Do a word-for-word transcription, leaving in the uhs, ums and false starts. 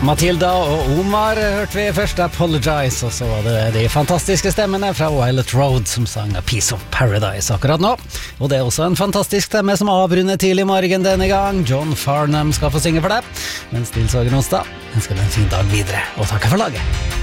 Matilda og Omar hørte vi først Apologize, og så var det de fantastiske stemmene fra Violet Road som sang A Piece of Paradise akkurat nå. Og det er også en fantastisk stemme som avrunder tidlig morgen denne gang. John Farnham skal få synge for deg. Mens Nils Åge Nonstad ønsker deg en fin dag videre, og takker for laget.